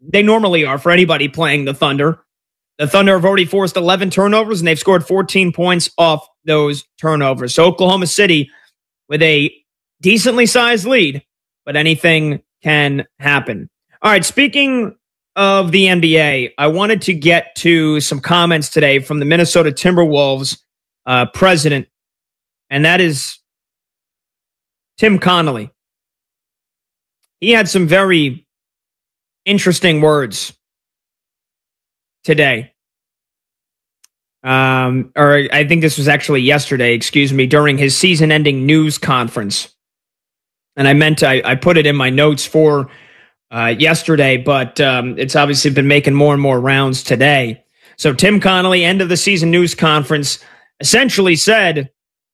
they normally are for anybody playing the Thunder. The Thunder have already forced 11 turnovers, and they've scored 14 points off those turnovers. So Oklahoma City with a decently sized lead, but anything can happen. All right, speaking of the NBA, I wanted to get to some comments today from the Minnesota Timberwolves president, and that is Tim Connolly. He had some very interesting words today. Or I think this was actually yesterday, during his season-ending news conference. And I put it in my notes for yesterday, but it's obviously been making more and more rounds today. So Tim Connolly, end of the season news conference, essentially said,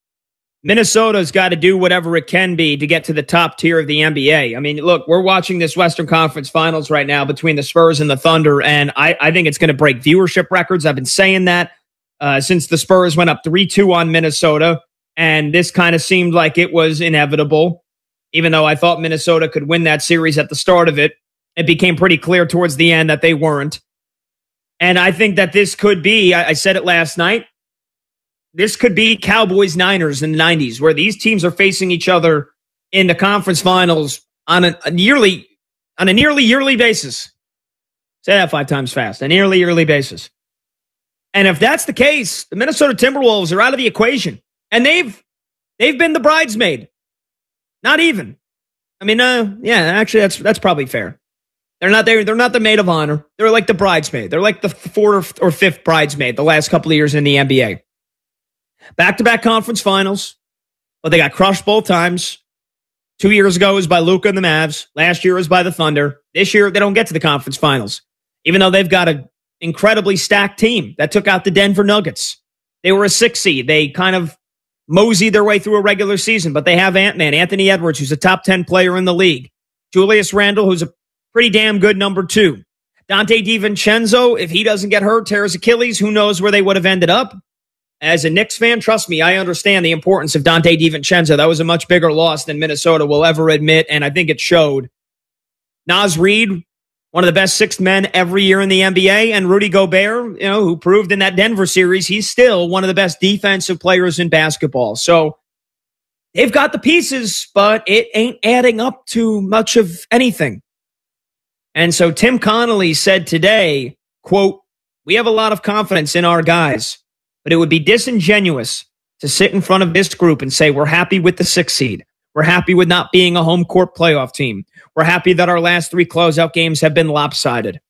Minnesota's got to do whatever it can be to get to the top tier of the NBA. I mean, look, we're watching this Western Conference Finals right now between the Spurs and the Thunder, and I think it's going to break viewership records. I've been saying that since the Spurs went up 3-2 on Minnesota, and this kind of seemed like it was inevitable. Even though I thought Minnesota could win that series at the start of it, it became pretty clear towards the end that they weren't. And I think that this could be, I said it last night, this could be Cowboys-Niners in the 90s, where these teams are facing each other in the conference finals on a nearly yearly basis. Say that 5 times fast. A nearly yearly basis. And if that's the case, the Minnesota Timberwolves are out of the equation. And they've been the bridesmaid. Not even. I mean, actually, that's probably fair. They're not the maid of honor. They're like the bridesmaid. They're like the 4th or 5th bridesmaid the last couple of years in the NBA. Back-to-back conference finals, but they got crushed both times. 2 years ago was by Luka and the Mavs. Last year was by the Thunder. This year, they don't get to the conference finals, even though they've got an incredibly stacked team that took out the Denver Nuggets. They were a 6 seed. They kind of moseyed their way through a regular season, but they have Ant-Man, Anthony Edwards, who's a top 10 player in the league. Julius Randle, who's a pretty damn good number 2. Dante DiVincenzo, if he doesn't get hurt, tears Achilles, who knows where they would have ended up. As a Knicks fan, trust me, I understand the importance of Dante DiVincenzo. That was a much bigger loss than Minnesota will ever admit, and I think it showed. Naz Reid, one of the best 6th men every year in the NBA, and Rudy Gobert, who proved in that Denver series, he's still one of the best defensive players in basketball. So they've got the pieces, but it ain't adding up to much of anything. And so Tim Connolly said today, quote, "We have a lot of confidence in our guys, but it would be disingenuous to sit in front of this group and say we're happy with the 6th seed. We're happy with not being a home court playoff team. We're happy that our last 3 closeout games have been lopsided.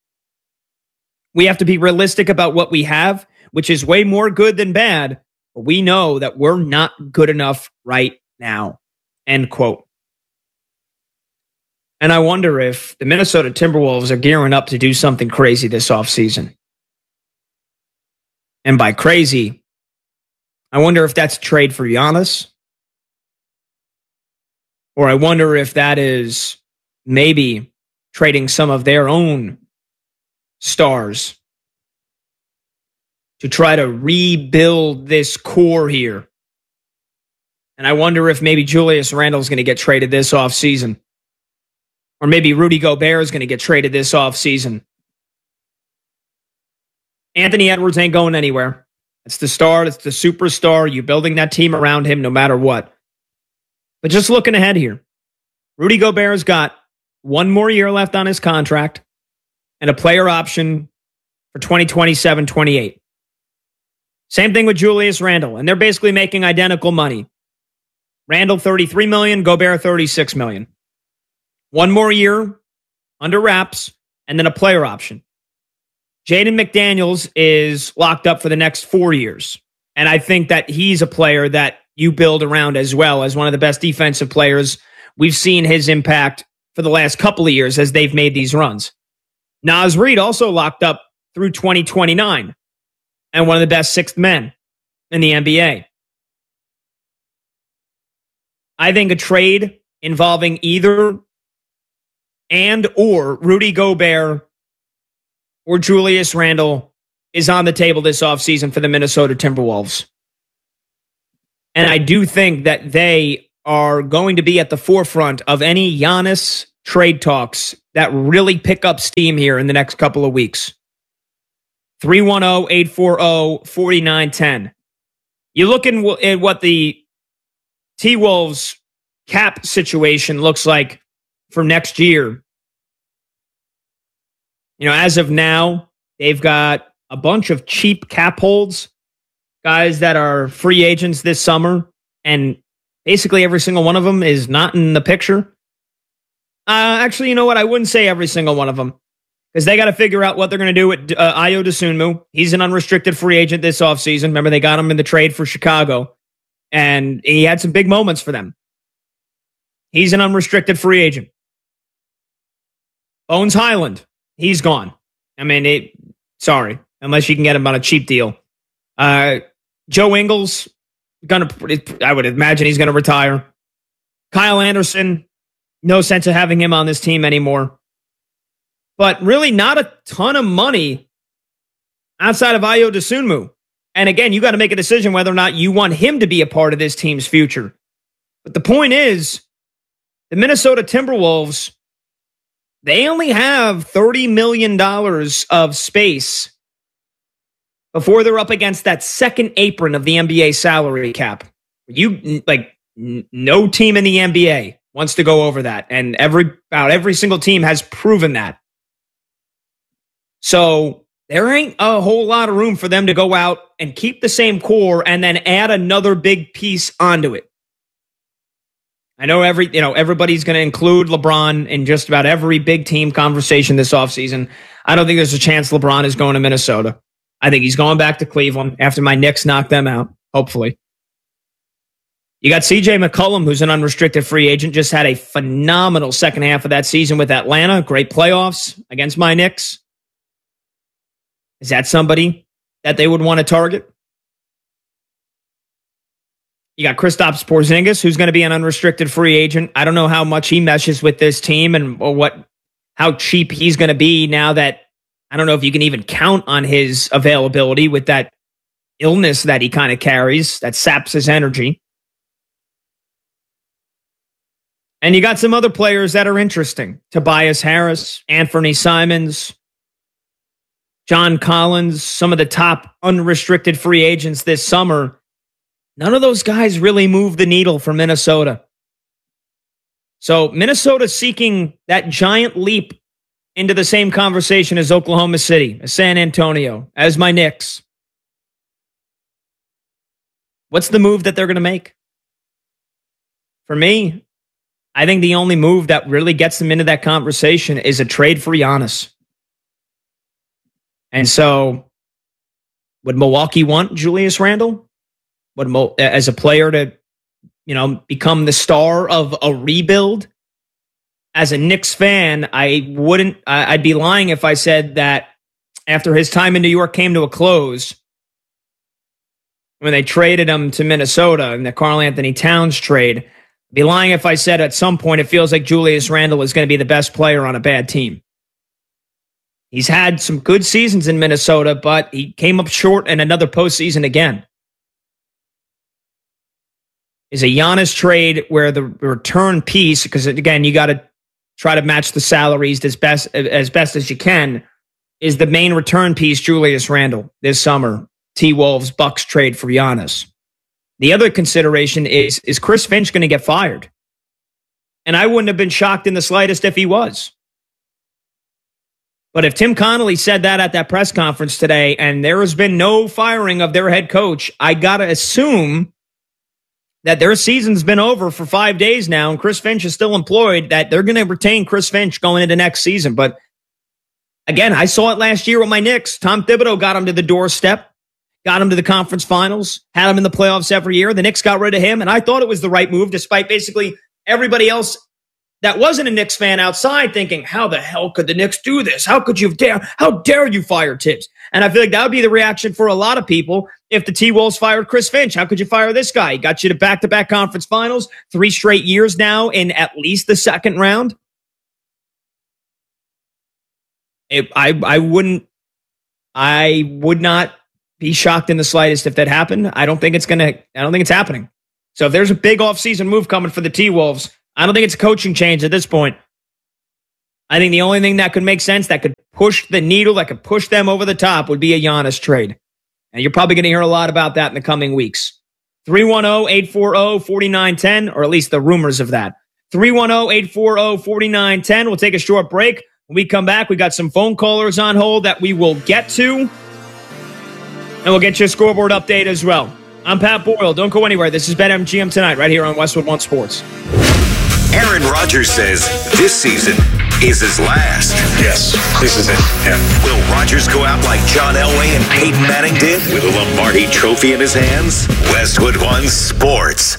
We have to be realistic about what we have, which is way more good than bad, but we know that we're not good enough right now." End quote. And I wonder if the Minnesota Timberwolves are gearing up to do something crazy this offseason. And by crazy, I wonder if that's a trade for Giannis. Or I wonder if that is maybe trading some of their own stars to try to rebuild this core here. And I wonder if maybe Julius Randle is going to get traded this offseason. Or maybe Rudy Gobert is going to get traded this offseason. Anthony Edwards ain't going anywhere. It's the star. It's the superstar. You're building that team around him no matter what. But just looking ahead here, Rudy Gobert's got 1 more year left on his contract and a player option for 2027-28. Same thing with Julius Randle, and they're basically making identical money. Randle $33 million, Gobert $36 million. 1 more year under wraps, and then a player option. Jaden McDaniels is locked up for the next 4 years. And I think that he's a player that you build around as well as one of the best defensive players. We've seen his impact for the last couple of years as they've made these runs. Naz Reid also locked up through 2029 and one of the best 6th men in the NBA. I think a trade involving either and or Rudy Gobert or Julius Randle is on the table this offseason for the Minnesota Timberwolves. And I do think that they are going to be at the forefront of any Giannis trade talks that really pick up steam here in the next couple of weeks. 310-840-4910. You look at what the T-Wolves cap situation looks like for next year. You know, as of now, they've got a bunch of cheap cap holds, guys that are free agents this summer, and basically every single one of them is not in the picture. Actually, you know what? I wouldn't say every single one of them, because they got to figure out what they're going to do with Ayo Dosunmu. He's an unrestricted free agent this offseason. Remember, they got him in the trade for Chicago, and he had some big moments for them. He's an unrestricted free agent. Bones Highland, he's gone. I mean, sorry, unless you can get him on a cheap deal. Joe Ingles, I would imagine he's going to retire. Kyle Anderson, no sense of having him on this team anymore. But really not a ton of money outside of Ayo Dosunmu. And again, you got to make a decision whether or not you want him to be a part of this team's future. But the point is, the Minnesota Timberwolves, they only have $30 million of space before they're up against that second apron of the NBA salary cap. No team in the NBA wants to go over that. And about every single team has proven that. So there ain't a whole lot of room for them to go out and keep the same core and then add another big piece onto it. I know everybody's going to include LeBron in just about every big team conversation this offseason. I don't think there's a chance LeBron is going to Minnesota. I think he's going back to Cleveland after my Knicks knock them out, hopefully. You got CJ McCollum, who's an unrestricted free agent, just had a phenomenal second half of that season with Atlanta. Great playoffs against my Knicks. Is that somebody that they would want to target? You got Kristaps Porzingis, who's going to be an unrestricted free agent. I don't know how much he meshes with this team and how cheap he's going to be now that I don't know if you can even count on his availability with that illness that he kind of carries that saps his energy. And you got some other players that are interesting. Tobias Harris, Anthony Simons, John Collins, some of the top unrestricted free agents this summer. None of those guys really move the needle for Minnesota. So Minnesota seeking that giant leap into the same conversation as Oklahoma City, as San Antonio, as my Knicks. What's the move that they're going to make? For me, I think the only move that really gets them into that conversation is a trade for Giannis. And so, would Milwaukee want Julius Randle? As a player to, become the star of a rebuild? As a Knicks fan, I'd be lying if I said that after his time in New York came to a close, when they traded him to Minnesota in the Karl Anthony Towns trade, I'd be lying if I said at some point it feels like Julius Randle is going to be the best player on a bad team. He's had some good seasons in Minnesota, but he came up short in another postseason again. Is a Giannis trade where the return piece, because again, you got to try to match the salaries as best as you can, is the main return piece Julius Randle this summer. T-Wolves Bucks trade for Giannis. The other consideration is Chris Finch going to get fired? And I wouldn't have been shocked in the slightest if he was. But if Tim Connolly said that at that press conference today, and there has been no firing of their head coach, I got to assume that their season's been over for 5 days now, and Chris Finch is still employed, that they're going to retain Chris Finch going into next season. But again, I saw it last year with my Knicks. Tom Thibodeau got him to the doorstep, got him to the conference finals, had him in the playoffs every year. The Knicks got rid of him, and I thought it was the right move, despite basically everybody else that wasn't a Knicks fan outside thinking, how the hell could the Knicks do this? How dare you fire Tibbs? And I feel like that would be the reaction for a lot of people if the T-Wolves fired Chris Finch. How could you fire this guy? He got you to back-to-back conference finals, 3 straight years now in at least the second round. I would not be shocked in the slightest if that happened. I don't think it's happening. So if there's a big offseason move coming for the T-Wolves, I don't think it's a coaching change at this point. I think the only thing that could make sense, that could push the needle, that could push them over the top, would be a Giannis trade. And you're probably going to hear a lot about that in the coming weeks. 310-840-4910, or at least the rumors of that. 310-840-4910. We'll take a short break. When we come back, we got some phone callers on hold that we will get to. And we'll get you a scoreboard update as well. I'm Pat Boyle. Don't go anywhere. This is BetMGM Tonight right here on Westwood One Sports. Aaron Rodgers says this season is his last. Yes, this is it. Yeah. Will Rodgers go out like John Elway and Peyton Manning did with a Lombardi trophy in his hands? Westwood One Sports.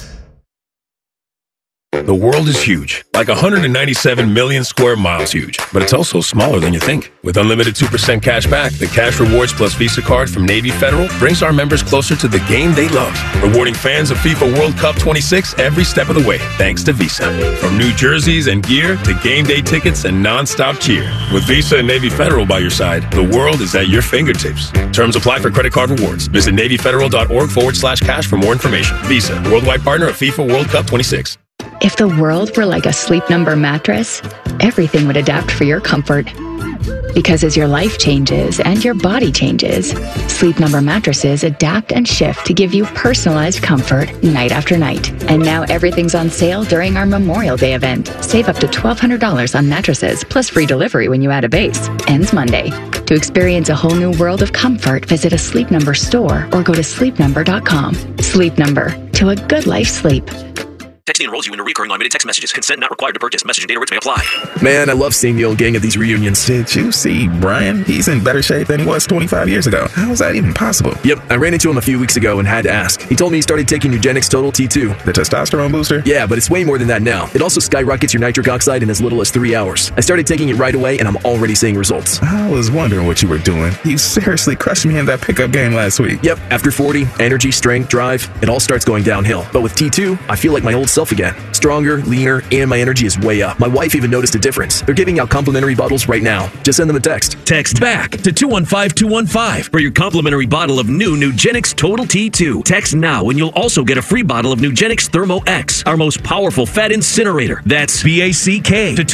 The world is huge, like 197 million square miles huge, but it's also smaller than you think. With unlimited 2% cash back, the Cash Rewards Plus Visa card from Navy Federal brings our members closer to the game they love, rewarding fans of FIFA World Cup 26 every step of the way, thanks to Visa. From new jerseys and gear to game day tickets and non-stop cheer. With Visa and Navy Federal by your side, the world is at your fingertips. Terms apply for credit card rewards. Visit NavyFederal.org/cash for more information. Visa, worldwide partner of FIFA World Cup 26. If the world were like a Sleep Number mattress, everything would adapt for your comfort. Because as your life changes and your body changes, Sleep Number mattresses adapt and shift to give you personalized comfort night after night. And now everything's on sale during our Memorial Day event. Save up to $1,200 on mattresses, plus free delivery when you add a base. Ends Monday. To experience a whole new world of comfort, visit a Sleep Number store or go to sleepnumber.com. Sleep Number. To a good life sleep. Texting enrolls you in recurring automated text messages. Consent not required to purchase. Message and data rates may apply. Man, I love seeing the old gang at these reunions. Did you see Brian? He's in better shape than he was 25 years ago. How is that even possible? Yep, I ran into him a few weeks ago and had to ask. He told me he started taking Nugenix Total T2. The testosterone booster? Yeah, but it's way more than that now. It also skyrockets your nitric oxide in as little as 3 hours. I started taking it right away and I'm already seeing results. I was wondering what you were doing. You seriously crushed me in that pickup game last week. Yep, after 40, energy, strength, drive, it all starts going downhill. But with T2, I feel like my old self again. Stronger, leaner, and my energy is way up. My wife even noticed a difference. They're giving out complimentary bottles right now. Just send them a text. Text BACK to 215-215 for your complimentary bottle of new Nugenix Total T2. Text now and you'll also get a free bottle of Nugenix Thermo X, our most powerful fat incinerator. That's BACK to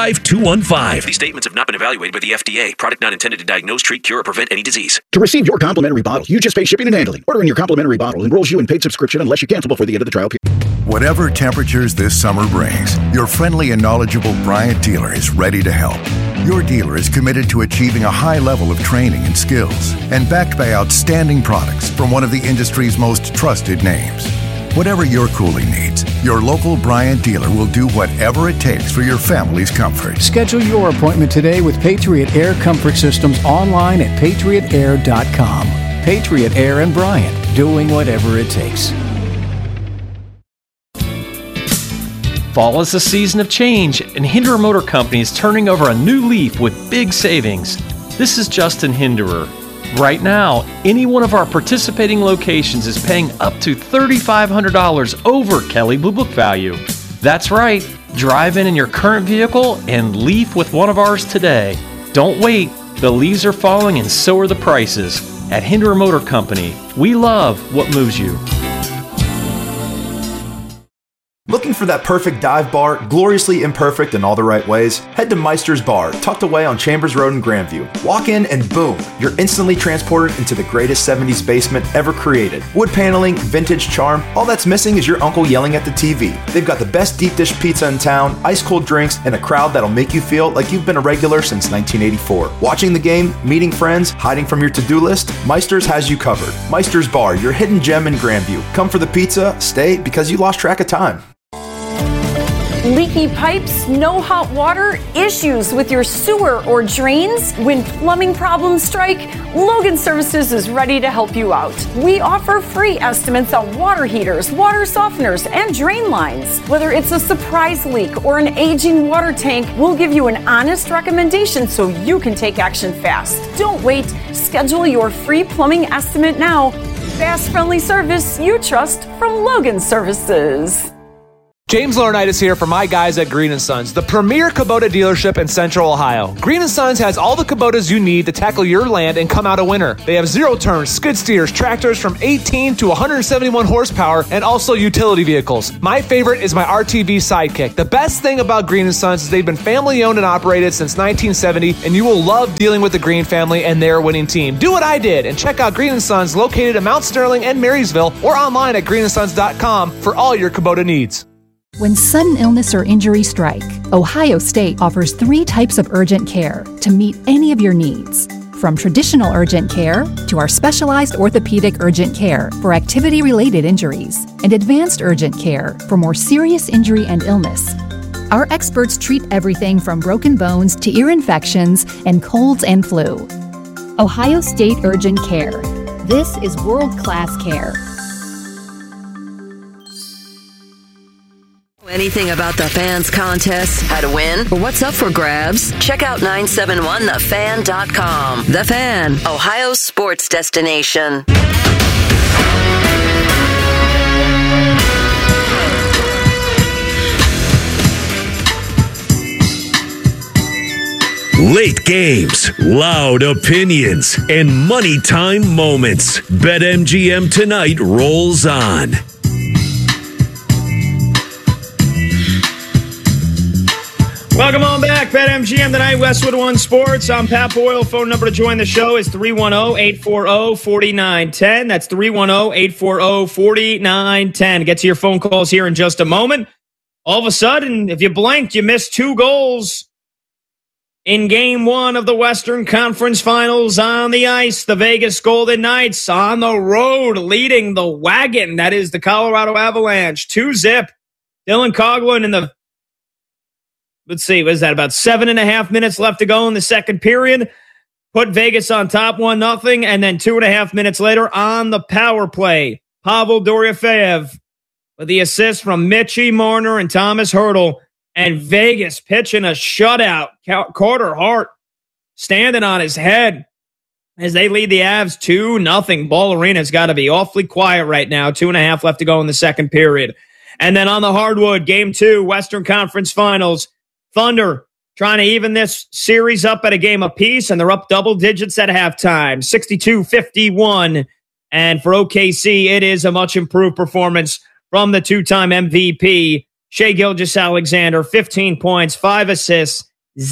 215-215. These statements have not been evaluated by the FDA. Product not intended to diagnose, treat, cure, or prevent any disease. To receive your complimentary bottle, you just pay shipping and handling. Ordering your complimentary bottle enrolls you in paid subscription unless you cancel before the end of the trial period. Whatever temperatures this summer brings, your friendly and knowledgeable Bryant dealer is ready to help. Your dealer is committed to achieving a high level of training and skills and backed by outstanding products from one of the industry's most trusted names. Whatever your cooling needs, your local Bryant dealer will do whatever it takes for your family's comfort. Schedule your appointment today with Patriot Air Comfort Systems online at patriotair.com. Patriot Air and Bryant, doing whatever it takes. Fall is a season of change, and Hinderer Motor Company is turning over a new leaf with big savings. This is Justin Hinderer. Right now, any one of our participating locations is paying up to $3,500 over Kelley Blue Book value. That's right. Drive in your current vehicle and leave with one of ours today. Don't wait. The leaves are falling and so are the prices. At Hinderer Motor Company, we love what moves you. Looking for that perfect dive bar, gloriously imperfect in all the right ways? Head to Meister's Bar, tucked away on Chambers Road in Grandview. Walk in and boom, you're instantly transported into the greatest 70s basement ever created. Wood paneling, vintage charm, all that's missing is your uncle yelling at the TV. They've got the best deep dish pizza in town, ice cold drinks, and a crowd that'll make you feel like you've been a regular since 1984. Watching the game, meeting friends, hiding from your to-do list, Meister's has you covered. Meister's Bar, your hidden gem in Grandview. Come for the pizza, stay because you lost track of time. Leaky pipes, no hot water, issues with your sewer or drains? When plumbing problems strike, Logan Services is ready to help you out. We offer free estimates on water heaters, water softeners, and drain lines. Whether it's a surprise leak or an aging water tank, we'll give you an honest recommendation so you can take action fast. Don't wait. Schedule your free plumbing estimate now. Fast, friendly service you trust from Logan Services. James Laurinaitis here for my guys at Green & Sons, the premier Kubota dealership in Central Ohio. Green & Sons has all the Kubotas you need to tackle your land and come out a winner. They have zero-turn skid steers, tractors from 18 to 171 horsepower, and also utility vehicles. My favorite is my RTV Sidekick. The best thing about Green & Sons is they've been family-owned and operated since 1970, and you will love dealing with the Green family and their winning team. Do what I did and check out Green & Sons located in Mount Sterling and Marysville or online at greenandsons.com for all your Kubota needs. When sudden illness or injury strike, Ohio State offers 3 types of urgent care to meet any of your needs. From traditional urgent care to our specialized orthopedic urgent care for activity-related injuries and advanced urgent care for more serious injury and illness. Our experts treat everything from broken bones to ear infections and colds and flu. Ohio State Urgent Care. This is world-class care. Anything about the Fans contest, how to win, or what's up for grabs? Check out 971thefan.com. The Fan, Ohio's sports destination. Late games, loud opinions, and money time moments. BetMGM tonight rolls on. Welcome on back. BetMGM tonight, Westwood One Sports. I'm Pat Boyle. Phone number to join the show is 310-840-4910. That's 310-840-4910. Get to your phone calls here in just a moment. All of a sudden, if you blinked, you missed 2 goals in Game 1 of the Western Conference Finals on the ice. The Vegas Golden Knights on the road leading the wagon. That is the Colorado Avalanche. 2-0. Dylan Coghlan in the let's see, was that about 7.5 minutes left to go in the second period? Put Vegas on top 1-0, and then 2.5 minutes later on the power play, Pavel Dorofeyev with the assist from Mitchie Marner and Thomas Hertl, and Vegas pitching a shutout. Carter Hart standing on his head as they lead the Avs 2-0. Ball Arena's got to be awfully quiet right now. 2.5 left to go in the second period. And then on the hardwood, Game 2, Western Conference Finals, Thunder trying to even this series up at a game apiece, and they're up double digits at halftime, 62-51. And for OKC, it is a much improved performance from the 2-time MVP, Shai Gilgeous-Alexander, 15 points, 5 assists,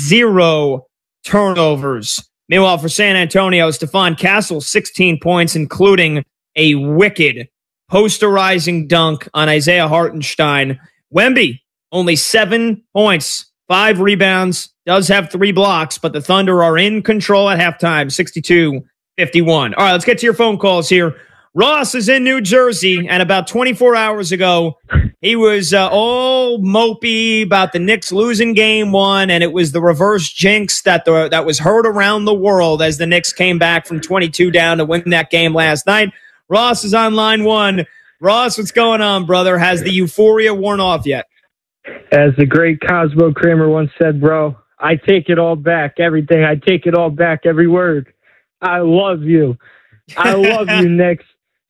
0 turnovers. Meanwhile, for San Antonio, Stephon Castle, 16 points, including a wicked posterizing dunk on Isaiah Hartenstein. Wemby, only 7 points. 5 rebounds, does have 3 blocks, but the Thunder are in control at halftime, 62-51. All right, let's get to your phone calls here. Ross is in New Jersey, and about 24 hours ago, he was all mopey about the Knicks losing Game 1, and it was the reverse jinx that was heard around the world as the Knicks came back from 22 down to win that game last night. Ross is on line 1. Ross, what's going on, brother? Has the euphoria worn off yet? As the great Cosmo Kramer once said, bro, I take it all back. Everything. I take it all back. Every word. I love you. I love you, Knicks.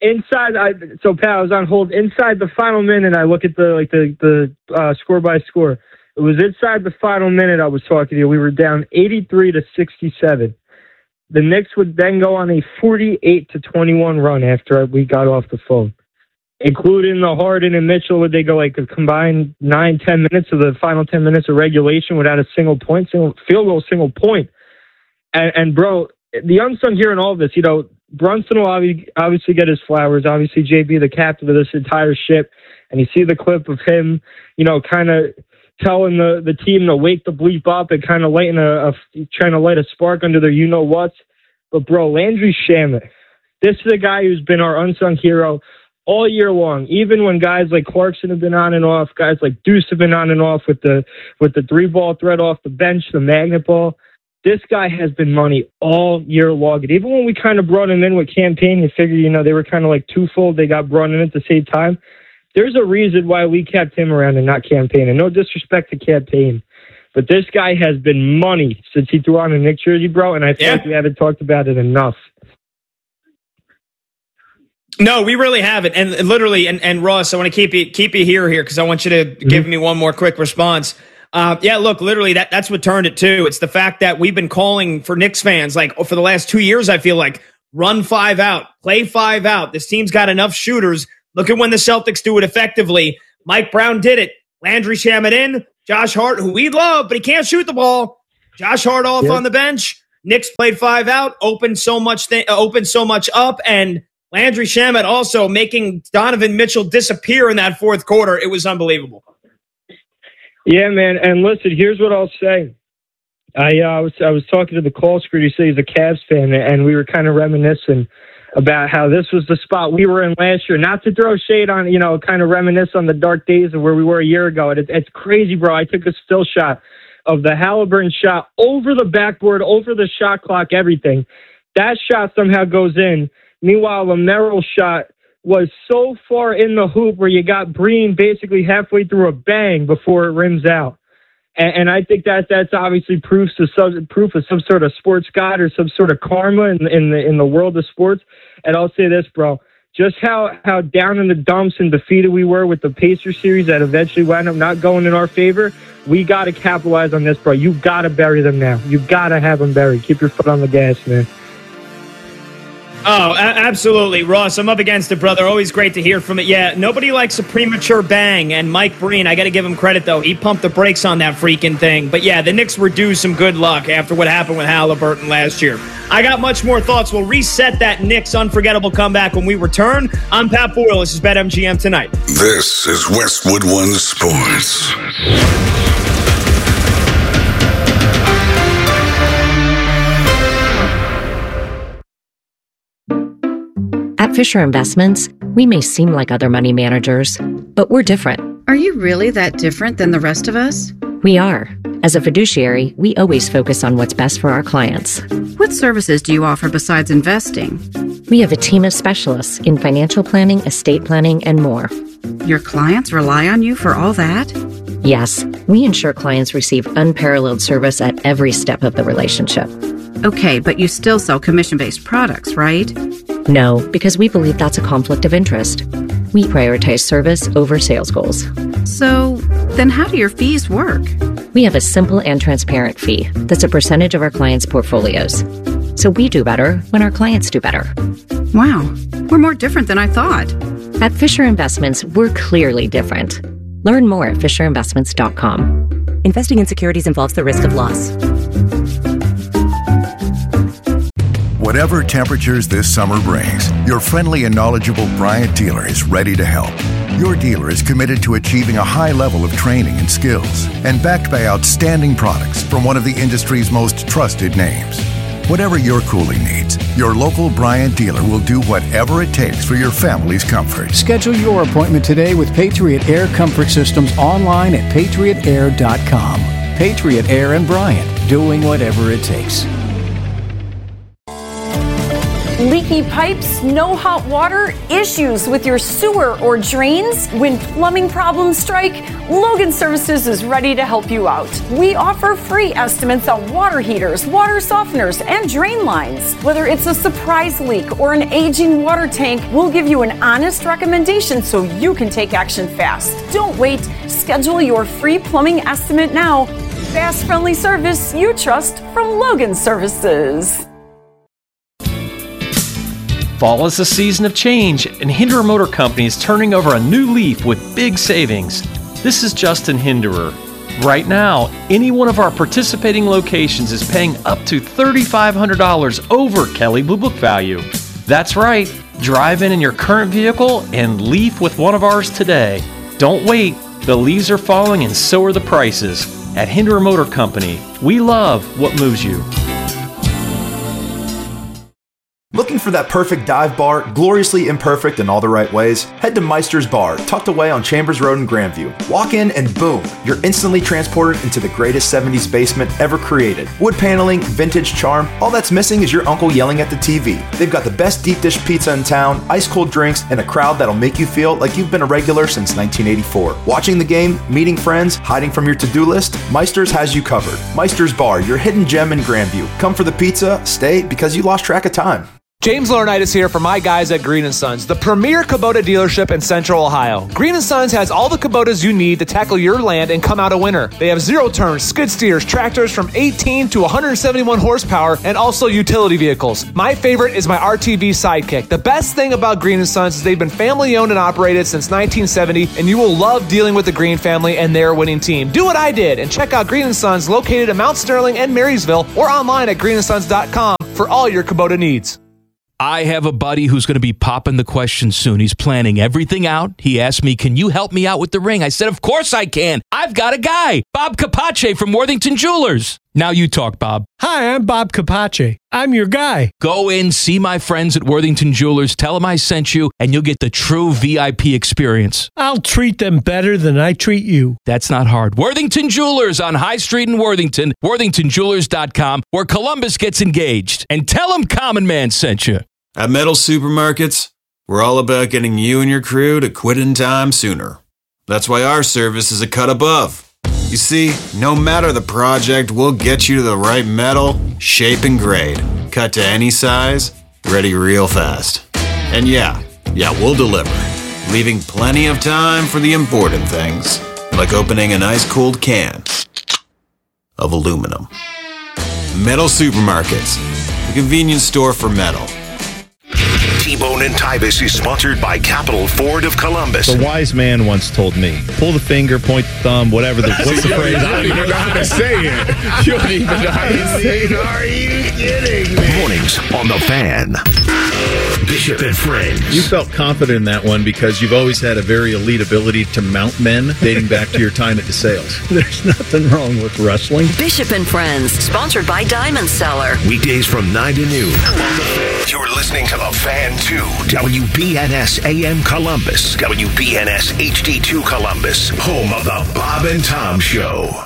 So Pat, I was on hold. Inside the final minute, I look at the score by score. It was inside the final minute I was talking to you. We were down 83-67. The Knicks would then go on a 48-21 run after we got off the phone. Including the Harden and Mitchell, would they go like a combined 9-10 minutes of the final 10 minutes of regulation without a single point, single field goal, single point. And bro, the unsung here in all of this, Brunson will obviously get his flowers. Obviously, JB, the captain of this entire ship, and you see the clip of him, kind of telling the team to wake the bleep up and kind of lighting trying to light a spark under their you-know-whats. But bro, Landry Shamet, this is a guy who's been our unsung hero all year long, even when guys like Clarkson have been on and off, guys like Deuce have been on and off with the 3-ball threat off the bench, the magnet ball. This guy has been money all year long. And even when we kind of brought him in with campaign, you figure, they were kind of like twofold. They got brought in at the same time. There's a reason why we kept him around and not campaign. And no disrespect to campaign, but this guy has been money since he threw on a Knicks jersey, bro. And I feel like we haven't talked about it enough. No, we really haven't. And literally, and Ross, I want to keep you here because I want you to give me one more quick response. Yeah, look, literally, that's what turned it too. It's the fact that we've been calling for Knicks fans like for the last 2 years. I feel like run 5 out, play 5 out. This team's got enough shooters. Look at when the Celtics do it effectively. Mike Brown did it. Landry Shamet in, Josh Hart, who we love, but he can't shoot the ball. Josh Hart off on the bench. Knicks played 5 out, opened so much up, and Landry Shamet also making Donovan Mitchell disappear in that fourth quarter. It was unbelievable. Yeah, man. And listen, here's what I'll say. I was talking to the call screen. He said he's a Cavs fan, and we were kind of reminiscing about how this was the spot we were in last year. Not to throw shade on, kind of reminisce on the dark days of where we were a year ago. It's crazy, bro. I took a still shot of the Halliburton shot over the backboard, over the shot clock, everything. That shot somehow goes in. Meanwhile, the Merrill shot was so far in the hoop where you got Breen basically halfway through a bang before it rims out. And I think that's obviously proof of some sort of sports god or some sort of karma in the world of sports. And I'll say this, bro, just how down in the dumps and defeated we were with the Pacers series that eventually wound up not going in our favor. We got to capitalize on this, bro. You got to bury them now. You got to have them buried. Keep your foot on the gas, man. Oh, absolutely. Ross, I'm up against it, brother. Always great to hear from it. Yeah, nobody likes a premature bang, and Mike Breen, I got to give him credit, though. He pumped the brakes on that freaking thing. But yeah, the Knicks were due some good luck after what happened with Halliburton last year. I got much more thoughts. We'll reset that Knicks unforgettable comeback when we return. I'm Pat Boyle. This is BetMGM Tonight. This is Westwood One Sports. At Fisher Investments, we may seem like other money managers, but we're different. Are you really that different than the rest of us? We are. As a fiduciary, we always focus on what's best for our clients. What services do you offer besides investing? We have a team of specialists in financial planning, estate planning, and more. Your clients rely on you for all that? Yes, we ensure clients receive unparalleled service at every step of the relationship. Okay, but you still sell commission-based products, right? No, because we believe that's a conflict of interest. We prioritize service over sales goals. So, then how do your fees work? We have a simple and transparent fee that's a percentage of our clients' portfolios. So we do better when our clients do better. Wow, we're more different than I thought. At Fisher Investments, we're clearly different. Learn more at FisherInvestments.com. Investing in securities involves the risk of loss. Whatever temperatures this summer brings, your friendly and knowledgeable Bryant dealer is ready to help. Your dealer is committed to achieving a high level of training and skills and backed by outstanding products from one of the industry's most trusted names. Whatever your cooling needs, your local Bryant dealer will do whatever it takes for your family's comfort. Schedule your appointment today with Patriot Air Comfort Systems online at patriotair.com. Patriot Air and Bryant, doing whatever it takes. Leaky pipes, no hot water, issues with your sewer or drains? When plumbing problems strike, Logan Services is ready to help you out. We offer free estimates on water heaters, water softeners, and drain lines. Whether it's a surprise leak or an aging water tank, we'll give you an honest recommendation so you can take action fast. Don't wait. Schedule your free plumbing estimate now. Fast, friendly service you trust from Logan Services. Fall is a season of change, and Hinderer Motor Company is turning over a new leaf with big savings. This is Justin Hinderer. Right now, any one of our participating locations is paying up to $3,500 over Kelley Blue Book value. That's right, drive in your current vehicle and leaf with one of ours today. Don't wait, the leaves are falling and so are the prices. At Hinderer Motor Company, we love what moves you. Looking for that perfect dive bar, gloriously imperfect in all the right ways? Head to Meister's Bar, tucked away on Chambers Road in Grandview. Walk in and boom, you're instantly transported into the greatest 70s basement ever created. Wood paneling, vintage charm, all that's missing is your uncle yelling at the TV. They've got the best deep dish pizza in town, ice cold drinks, and a crowd that'll make you feel like you've been a regular since 1984. Watching the game, meeting friends, hiding from your to-do list, Meister's has you covered. Meister's Bar, your hidden gem in Grandview. Come for the pizza, stay because you lost track of time. James Laurinaitis here for my guys at Green & Sons, the premier Kubota dealership in Central Ohio. Green & Sons has all the Kubotas you need to tackle your land and come out a winner. They have zero-turn skid steers, tractors from 18 to 171 horsepower, and also utility vehicles. My favorite is my RTV Sidekick. The best thing about Green & Sons is they've been family-owned and operated since 1970, and you will love dealing with the Green family and their winning team. Do what I did and check out Green & Sons located in Mount Sterling and Marysville or online at greenandsons.com for all your Kubota needs. I have a buddy who's going to be popping the question soon. He's planning everything out. He asked me, can you help me out with the ring? I said, of course I can. I've got a guy, Bob Capace from Worthington Jewelers. Now you talk, Bob. Hi, I'm Bob Capace. I'm your guy. Go in, see my friends at Worthington Jewelers, tell them I sent you, and you'll get the true VIP experience. I'll treat them better than I treat you. That's not hard. Worthington Jewelers on High Street in Worthington, worthingtonjewelers.com, where Columbus gets engaged. And tell them Common Man sent you. At Metal Supermarkets, we're all about getting you and your crew to quit in time sooner. That's why our service is a cut above. You see, no matter the project, we'll get you to the right metal, shape, and grade. Cut to any size, ready real fast. And yeah, we'll deliver, leaving plenty of time for the important things, like opening an ice-cold can of aluminum. Metal Supermarkets, the convenience store for metal. T-Bone and Tybus is sponsored by Capital Ford of Columbus. A wise man once told me, pull the finger, point the thumb, whatever. What's the phrase? I don't even know how to say it. You don't even know how to say it. Are you kidding me? Mornings on The Fan. Bishop and Friends. You felt confident in that one because you've always had a very elite ability to mount men dating back to your time at DeSales. There's nothing wrong with wrestling. Bishop and Friends, sponsored by Diamond Seller. Weekdays from 9 to noon. You're listening to The Fan 2, WBNS AM Columbus, WBNS HD2 Columbus, home of the Bob and Tom Show.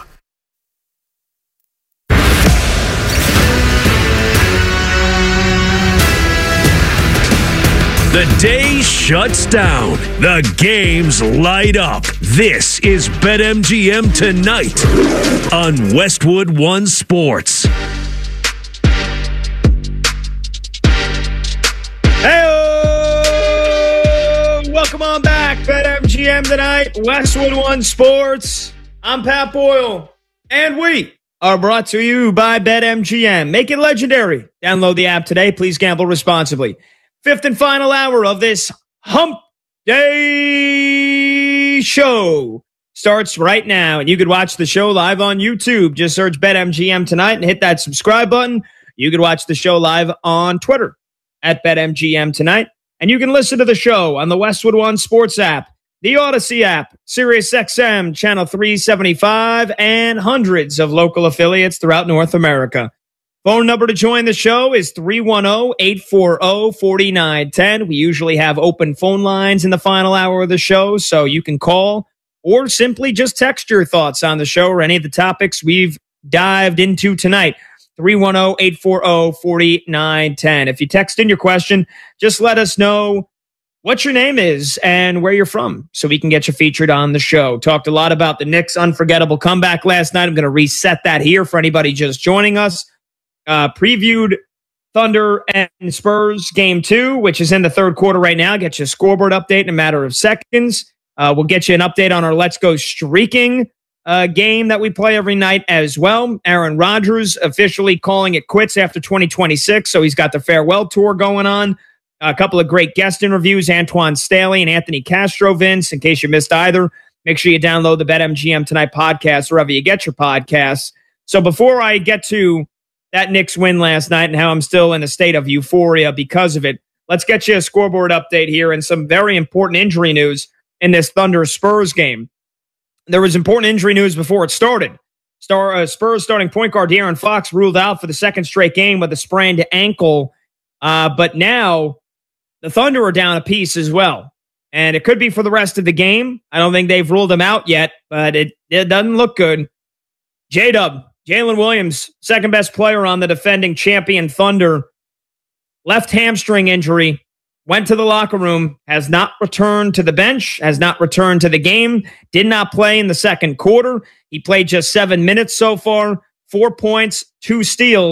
The day shuts down. The games light up. This is BetMGM Tonight on Westwood One Sports. Hey, welcome on back. BetMGM Tonight, Westwood One Sports. I'm Pat Boyle, and we are brought to you by BetMGM. Make it legendary. Download the app today. Please gamble responsibly. Fifth and final hour of this Hump Day show starts right now, and you could watch the show live on YouTube. Just search BetMGM Tonight and hit that subscribe button. You could watch the show live on Twitter at BetMGM Tonight, and you can listen to the show on the Westwood One Sports app, the Odyssey app, SiriusXM Channel 375, and hundreds of local affiliates throughout North America. Phone number to join the show is 310-840-4910. We usually have open phone lines in the final hour of the show, so you can call or simply just text your thoughts on the show or any of the topics we've dived into tonight. 310-840-4910. If you text in your question, just let us know what your name is and where you're from so we can get you featured on the show. Talked a lot about the Knicks' unforgettable comeback last night. I'm going to reset that here for anybody just joining us. Previewed Thunder and Spurs game 2, which is in the third quarter right now. Get you a scoreboard update in a matter of seconds. We'll get you an update on our Let's Go Streaking game that we play every night as well. Aaron Rodgers officially calling it quits after 2026, so he's got the farewell tour going on. A couple of great guest interviews, Antoine Staley and Anthony Castro Vince. In case you missed either, make sure you download the BetMGM Tonight podcast wherever you get your podcasts. So before I get to that Knicks win last night and how I'm still in a state of euphoria because of it, let's get you a scoreboard update here and some very important injury news in this Thunder Spurs game. There was important injury news before it started. Spurs starting point guard De'Aaron Fox ruled out for the second straight game with a sprained ankle. But now the Thunder are down a piece as well. And it could be for the rest of the game. I don't think they've ruled him out yet, but it doesn't look good. J-Dub, Jalen Williams, second best player on the defending champion Thunder, left hamstring injury, went to the locker room, has not returned to the bench, has not returned to the game, did not play in the second quarter. He played just 7 minutes so far, 4 points, 2 steals,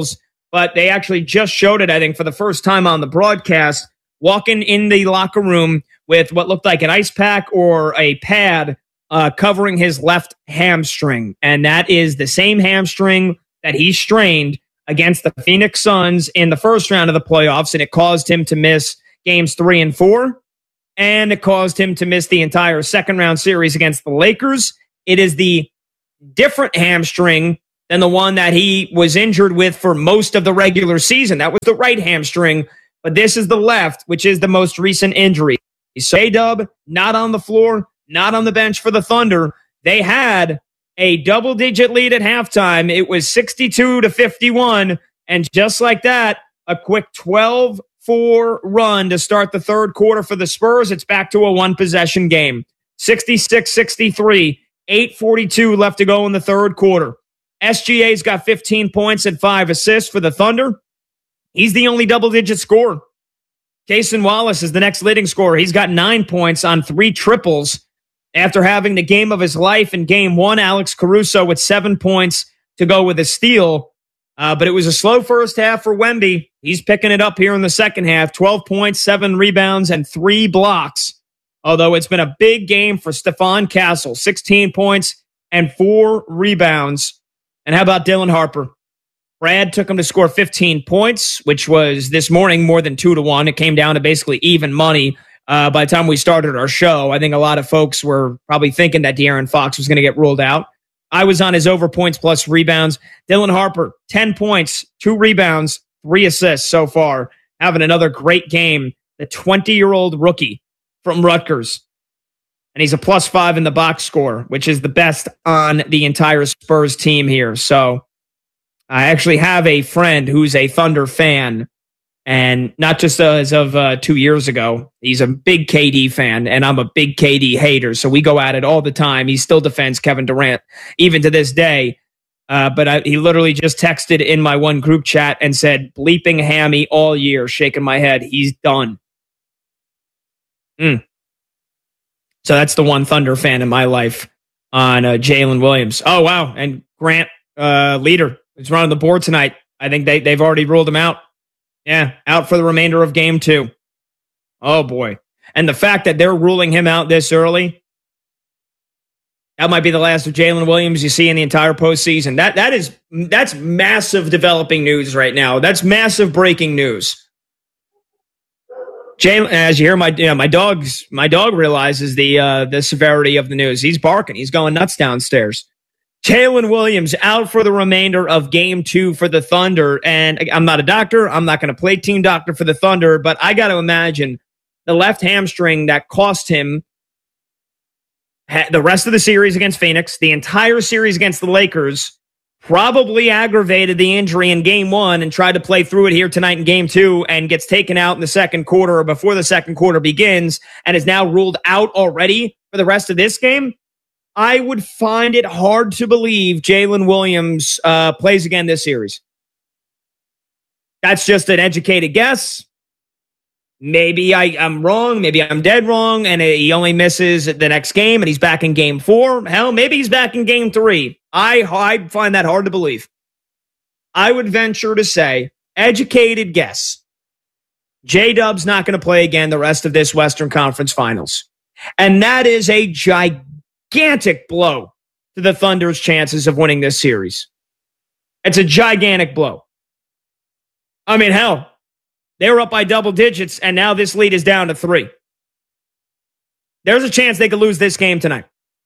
but they actually just showed it, I think, for the first time on the broadcast, walking in the locker room with what looked like an ice pack or a pad covering his left hamstring. And that is the same hamstring that he strained against the Phoenix Suns in the first round of the playoffs, and it caused him to miss games 3 and 4, and it caused him to miss the entire second round series against the Lakers. It is the different hamstring than the one that he was injured with for most of the regular season. That was the right hamstring, but this is the left, which is the most recent injury. So A-Dub, not on the floor, not on the bench for the Thunder. They had a double-digit lead at halftime. It was 62-51, and just like that, a quick 12-4 run to start the third quarter for the Spurs. It's back to a one-possession game. 66-63, 8:42 left to go in the third quarter. SGA's got 15 points and 5 assists for the Thunder. He's the only double-digit scorer. Cason Wallace is the next leading scorer. He's got 9 points on 3 triples after having the game of his life in game 1. Alex Caruso with 7 points to go with a steal. But it was a slow first half for Wemby. He's picking it up here in the second half. 12 points, 7 rebounds, and 3 blocks. Although it's been a big game for Stephon Castle. 16 points and 4 rebounds. And how about Dylan Harper? Brad took him to score 15 points, which was this morning more than 2-1. It came down to basically even money by the time we started our show. I think a lot of folks were probably thinking that De'Aaron Fox was going to get ruled out. I was on his over points plus rebounds. Dylan Harper, 10 points, 2 rebounds, 3 assists so far. Having another great game. The 20-year-old rookie from Rutgers. And he's a +5 in the box score, which is the best on the entire Spurs team here. So I actually have a friend who's a Thunder fan, and not just as of 2 years ago. He's a big KD fan, and I'm a big KD hater, so we go at it all the time. He still defends Kevin Durant, even to this day. But he literally just texted in my one group chat and said, bleeping hammy all year, shaking my head. He's done. So that's the one Thunder fan in my life on Jalen Williams. Oh, wow. And Grant Leader is running the board tonight. I think they've already ruled him out. Yeah, out for the remainder of game 2. Oh, boy. And the fact that they're ruling him out this early, that might be the last of Jalen Williams you see in the entire postseason. That's massive developing news right now. That's massive breaking news. Jalen, as you hear, my dog realizes the severity of the news. He's barking. He's going nuts downstairs. Jalen Williams out for the remainder of game 2 for the Thunder. And I'm not a doctor. I'm not going to play team doctor for the Thunder, but I got to imagine the left hamstring that cost him the rest of the series against Phoenix, the entire series against the Lakers, probably aggravated the injury in game 1 and tried to play through it here tonight in game 2 and gets taken out in the second quarter or before the second quarter begins and is now ruled out already for the rest of this game. I would find it hard to believe Jalen Williams plays again this series. That's just an educated guess. Maybe I'm wrong. Maybe I'm dead wrong. And he only misses the next game and he's back in game 4. Hell, maybe he's back in game 3. I find that hard to believe. I would venture to say, educated guess, J-Dub's not going to play again the rest of this Western Conference Finals. And that is a gigantic blow to the Thunder's chances of winning this series. It's a gigantic blow. I mean, hell, they were up by double digits, and now this lead is down to 3. There's a chance they could lose this game tonight.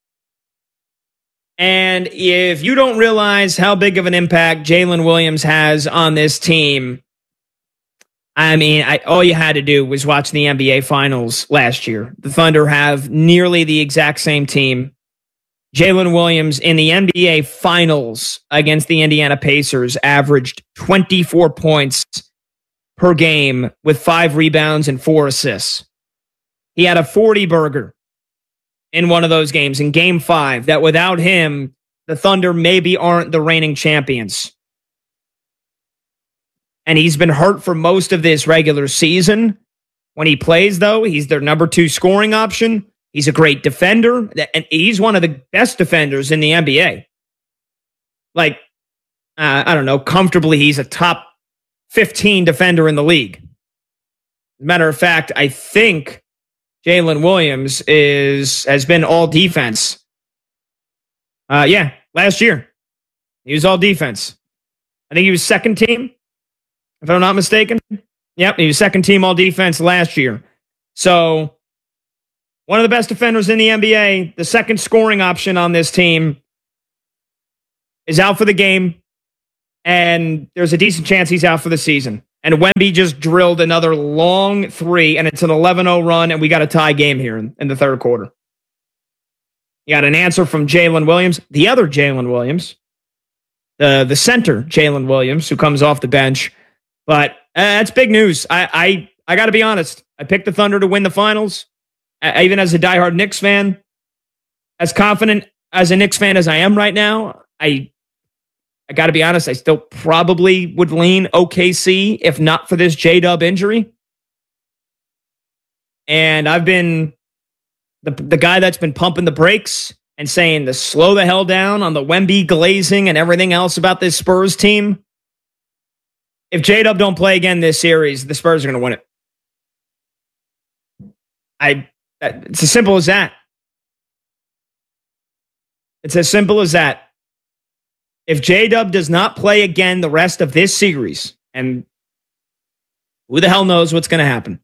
And if you don't realize how big of an impact Jalen Williams has on this team, I mean, all you had to do was watch the NBA Finals last year. The Thunder have nearly the exact same team. Jalen Williams in the NBA Finals against the Indiana Pacers averaged 24 points per game with 5 rebounds and 4 assists. He had a 40-burger in one of those games, in game 5, that without him, the Thunder maybe aren't the reigning champions. And he's been hurt for most of this regular season. When he plays, though, he's their number 2 scoring option. He's a great defender, and he's one of the best defenders in the NBA. Like, I don't know, comfortably, he's a top 15 defender in the league. As a matter of fact, I think Jalen Williams has been all defense. Last year. He was all defense. I think he was second team, if I'm not mistaken. Yep, he was second team all defense last year. So, one of the best defenders in the NBA, the second scoring option on this team, is out for the game, and there's a decent chance he's out for the season. And Wemby just drilled another long three, and it's an 11-0 run, and we got a tie game here in the third quarter. You got an answer from Jalen Williams, the other Jalen Williams, the center Jalen Williams, who comes off the bench. But that's big news. I got to be honest. I picked the Thunder to win the finals. Even as a diehard Knicks fan, as confident as a Knicks fan as I am right now, I got to be honest, I still probably would lean OKC if not for this J-Dub injury. And I've been the guy that's been pumping the brakes and saying to slow the hell down on the Wemby glazing and everything else about this Spurs team. If J-Dub don't play again this series, the Spurs are going to win it. It's as simple as that. It's as simple as that. If J-Dub does not play again the rest of this series, and who the hell knows what's going to happen.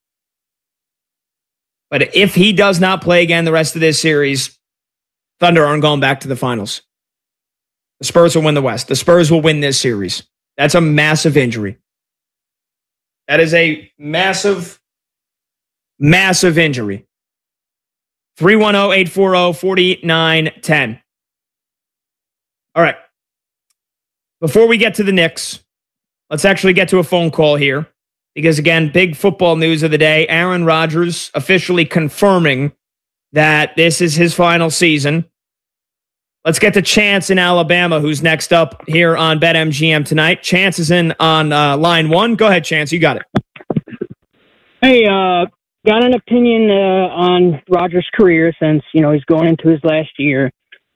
But if he does not play again the rest of this series, Thunder aren't going back to the finals. The Spurs will win the West. The Spurs will win this series. That's a massive injury. That is a massive, massive injury. 310-840-4910. All right. Before we get to the Knicks, let's actually get to a phone call here. Because, again, big football news of the day. Aaron Rodgers officially confirming that this is his final season. Let's get to Chance in Alabama, who's next up here on BetMGM tonight. Chance is in on line one. Go ahead, Chance. You got it. Hey, got an opinion on Rodgers' career since, he's going into his last year.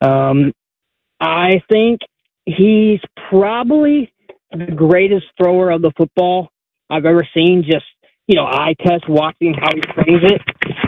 I think he's probably the greatest thrower of the football I've ever seen. Just, eye test watching how he trains it,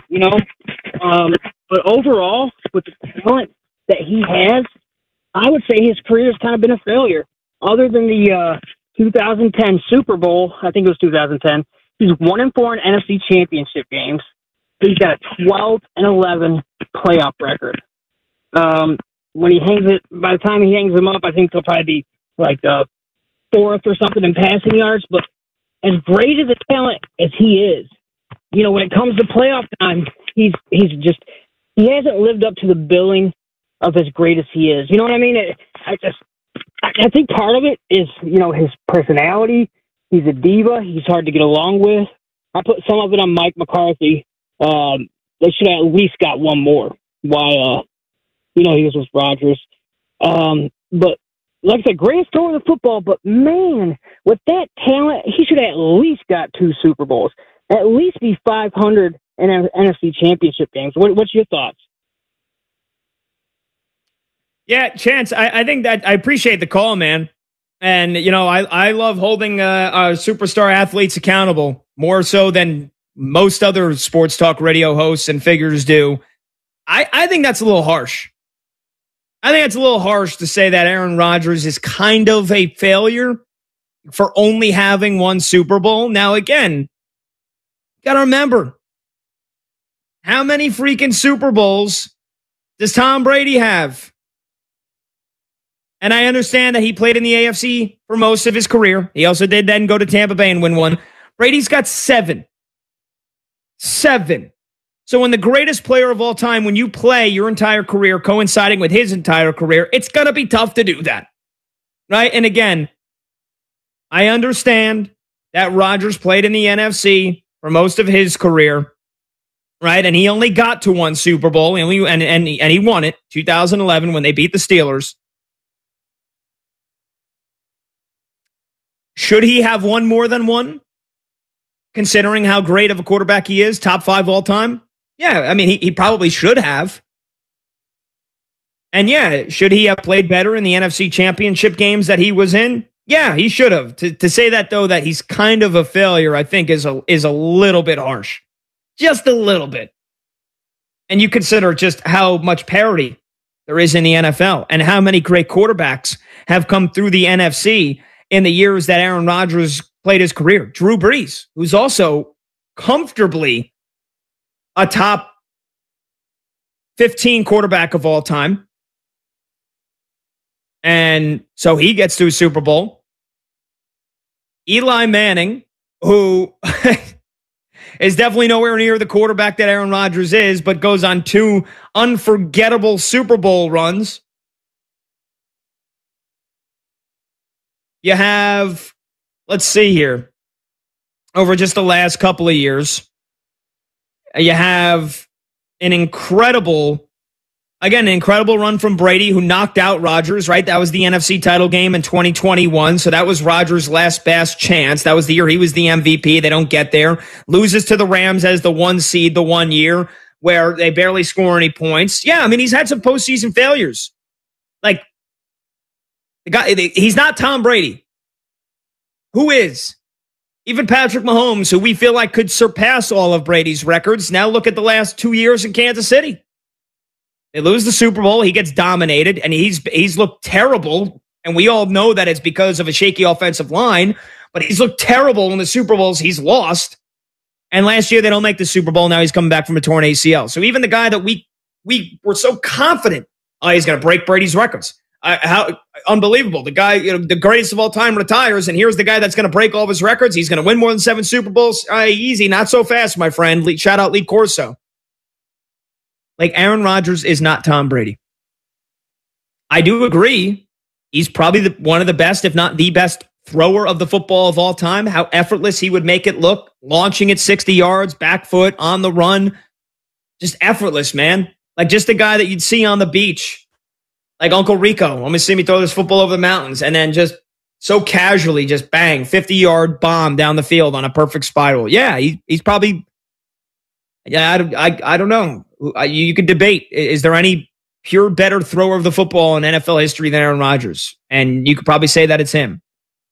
But overall, with the talent that he has, I would say his career has kind of been a failure. Other than the 2010 Super Bowl, I think it was 2010, he's 1-4 in NFC Championship games. He's got a 12-11 playoff record. When he hangs it, by the time he hangs them up, I think he'll probably be like fourth or something in passing yards. But as great as a talent as he is, when it comes to playoff time, he hasn't lived up to the billing of as great as he is. You know what I mean? I think part of it is, his personality. He's a diva. He's hard to get along with. I put some of it on Mike McCarthy. They should have at least got one more. Why, he was with Rodgers. But like I said, greatest thrower of the football, but man, with that talent, he should have at least got 2 Super Bowls. At least be 500 in NFC Championship games. What's your thoughts? Yeah, Chance, I think that I appreciate the call, man. And, I love holding superstar athletes accountable more so than most other sports talk radio hosts and figures do. I think that's a little harsh. I think it's a little harsh to say that Aaron Rodgers is kind of a failure for only having 1 Super Bowl. Now, again, got to remember, how many freaking Super Bowls does Tom Brady have? And I understand that he played in the AFC for most of his career. He also did then go to Tampa Bay and win 1. Brady's got 7. 7. So when the greatest player of all time, when you play your entire career coinciding with his entire career, it's going to be tough to do that. Right? And again, I understand that Rodgers played in the NFC for most of his career, right? And he only got to 1 Super Bowl, and he won it, 2011, when they beat the Steelers. Should he have won more than 1, considering how great of a quarterback he is, top 5 all time? Yeah, I mean, he probably should have. And yeah, should he have played better in the NFC Championship games that he was in? Yeah, he should have. To say that, though, that he's kind of a failure, I think is a little bit harsh. Just a little bit. And you consider just how much parity there is in the NFL and how many great quarterbacks have come through the NFC in the years that Aaron Rodgers played his career. Drew Brees, who's also comfortably a top 15 quarterback of all time. And so he gets to a Super Bowl. Eli Manning, who is definitely nowhere near the quarterback that Aaron Rodgers is, but goes on 2 unforgettable Super Bowl runs. You have, let's see here, over just the last couple of years, you have an incredible run from Brady, who knocked out Rodgers, right? That was the NFC title game in 2021. So that was Rodgers' last best chance. That was the year he was the MVP. They don't get there. Loses to the Rams as the 1 seed the 1 year where they barely score any points. Yeah, I mean, he's had some postseason failures. Like, the guy, he's not Tom Brady. Who is? Even Patrick Mahomes, who we feel like could surpass all of Brady's records. Now look at the last 2 years in Kansas City. They lose the Super Bowl. He gets dominated, and he's looked terrible. And we all know that it's because of a shaky offensive line. But he's looked terrible in the Super Bowls he's lost. And last year, they don't make the Super Bowl. Now he's coming back from a torn ACL. So even the guy that we were so confident, he's going to break Brady's records. How unbelievable. The guy, the greatest of all time retires, and here's the guy that's going to break all of his records. He's going to win more than 7 Super Bowls. Easy, not so fast, my friend. Shout out Lee Corso. Like, Aaron Rodgers is not Tom Brady. I do agree. He's probably one of the best, if not the best, thrower of the football of all time. How effortless he would make it look, launching it 60 yards, back foot, on the run. Just effortless, man. Like, just a guy that you'd see on the beach. Like Uncle Rico. Let me see me throw this football over the mountains. And then just so casually, just bang, 50-yard bomb down the field on a perfect spiral. Yeah, he's probably... Yeah, I don't know. You could debate. Is there any pure better thrower of the football in NFL history than Aaron Rodgers? And you could probably say that it's him.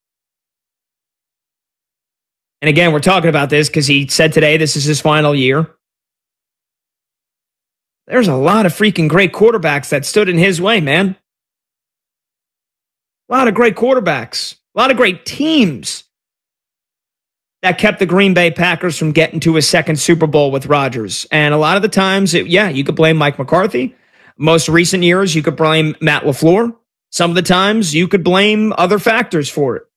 And again, we're talking about this because he said today this is his final year. There's a lot of freaking great quarterbacks that stood in his way, man. A lot of great quarterbacks. A lot of great teams that kept the Green Bay Packers from getting to a second Super Bowl with Rodgers. And a lot of the times, you could blame Mike McCarthy. Most recent years, you could blame Matt LaFleur. Some of the times, you could blame other factors for it.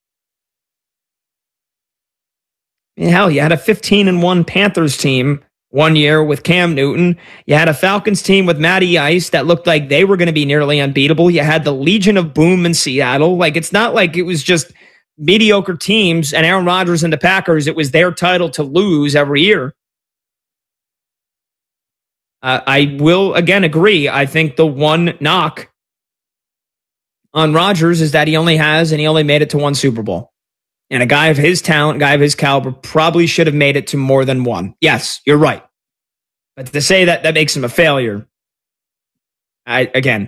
And hell, you had a 15-1 Panthers team 1 year with Cam Newton. You had a Falcons team with Matty Ice that looked like they were going to be nearly unbeatable. You had the Legion of Boom in Seattle. Like, it's not like it was just mediocre teams and Aaron Rodgers and the Packers. It was their title to lose every year. I will again agree. I think the one knock on Rodgers is that he only made it to 1 Super Bowl. And a guy of his talent, a guy of his caliber probably should have made it to more than 1. Yes, you're right. But to say that makes him a failure, I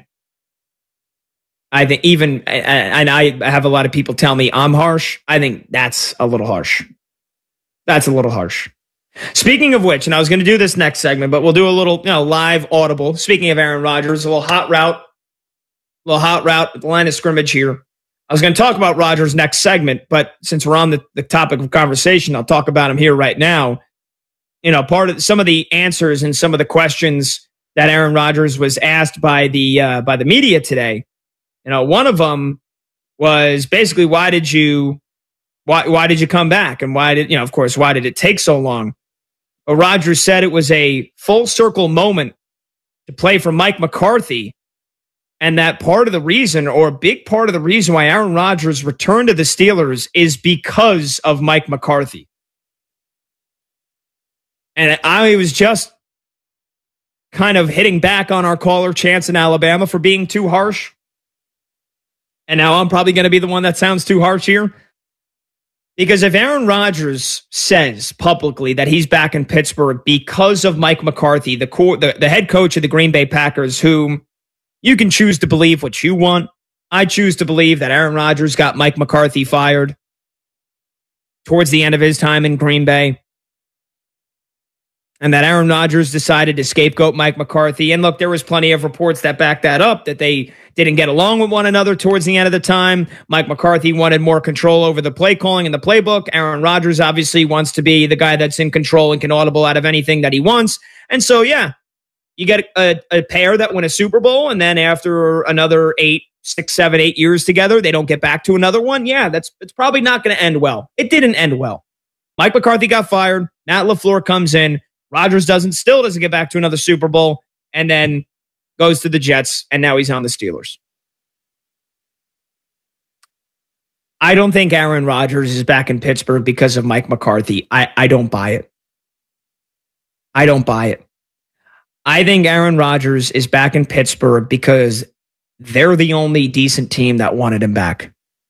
think even, and I have a lot of people tell me I'm harsh. I think that's a little harsh. That's a little harsh. Speaking of which, and I was going to do this next segment, but we'll do a little, live audible. Speaking of Aaron Rodgers, a little hot route at the line of scrimmage here. I was going to talk about Rodgers next segment, but since we're on the topic of conversation, I'll talk about him here right now. Part of some of the answers and some of the questions that Aaron Rodgers was asked by the media today. One of them was basically, why did you come back? And why did it take so long? But Rodgers said it was a full circle moment to play for Mike McCarthy. And that part of the reason, or a big part of the reason why Aaron Rodgers returned to the Steelers is because of Mike McCarthy. And I was just kind of hitting back on our caller Chance in Alabama for being too harsh. And now I'm probably going to be the one that sounds too harsh here. Because if Aaron Rodgers says publicly that he's back in Pittsburgh because of Mike McCarthy, the head coach of the Green Bay Packers, whom you can choose to believe what you want, I choose to believe that Aaron Rodgers got Mike McCarthy fired towards the end of his time in Green Bay, and that Aaron Rodgers decided to scapegoat Mike McCarthy. And look, there was plenty of reports that backed that up, that they didn't get along with one another towards the end of the time. Mike McCarthy wanted more control over the play calling and the playbook. Aaron Rodgers obviously wants to be the guy that's in control and can audible out of anything that he wants. And so, yeah, you get a pair that win a Super Bowl, and then after another 6, 7, 8 years together, they don't get back to another one. Yeah, it's probably not going to end well. It didn't end well. Mike McCarthy got fired. Matt LaFleur comes in. Rodgers still doesn't get back to another Super Bowl, and then goes to the Jets, and now he's on the Steelers. I don't think Aaron Rodgers is back in Pittsburgh because of Mike McCarthy. I don't buy it. I don't buy it. I think Aaron Rodgers is back in Pittsburgh because they're the only decent team that wanted him back.